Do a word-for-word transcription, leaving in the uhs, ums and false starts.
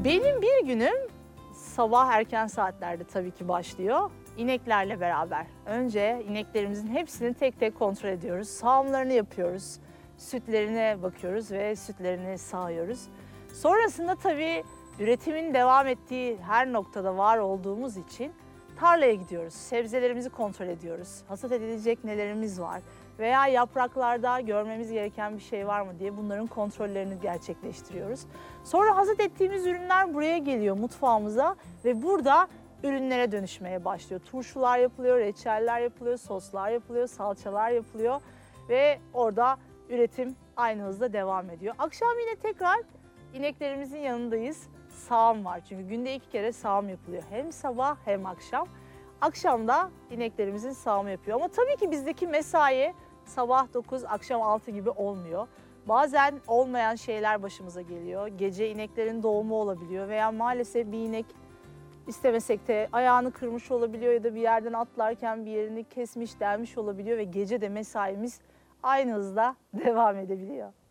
Benim bir günüm sabah erken saatlerde tabii ki başlıyor. İneklerle beraber. Önce ineklerimizin hepsini tek tek kontrol ediyoruz. Sağımlarını yapıyoruz. Sütlerine bakıyoruz ve sütlerini sağıyoruz. Sonrasında tabii üretimin devam ettiği her noktada var olduğumuz için tarlaya gidiyoruz. Sebzelerimizi kontrol ediyoruz. Hasat edilecek nelerimiz var veya yapraklarda görmemiz gereken bir şey var mı diye bunların kontrollerini gerçekleştiriyoruz. Sonra hasat ettiğimiz ürünler buraya geliyor mutfağımıza ve burada ürünlere dönüşmeye başlıyor. Turşular yapılıyor, reçeller yapılıyor, soslar yapılıyor, salçalar yapılıyor ve orada üretim aynı hızda devam ediyor. Akşam yine tekrar ineklerimizin yanındayız. Sağım var çünkü günde iki kere sağım yapılıyor. Hem sabah hem akşam. Akşamda ineklerimizin sağımı yapıyor. Ama tabii ki bizdeki mesai sabah dokuz, akşam altı gibi olmuyor. Bazen olmayan şeyler başımıza geliyor. Gece ineklerin doğumu olabiliyor veya maalesef bir inek istemesek de ayağını kırmış olabiliyor ya da bir yerden atlarken bir yerini kesmiş, delmiş olabiliyor ve gece de mesaimiz aynı hızda devam edebiliyor.